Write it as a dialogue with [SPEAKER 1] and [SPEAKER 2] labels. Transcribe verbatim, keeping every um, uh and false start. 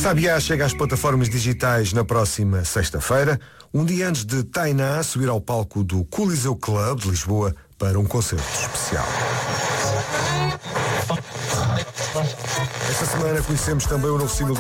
[SPEAKER 1] Sabiá chega às plataformas digitais na próxima sexta-feira, um dia antes de Tainá subir ao palco do Coliseu Club de Lisboa para um concerto especial. Esta semana conhecemos também o novo single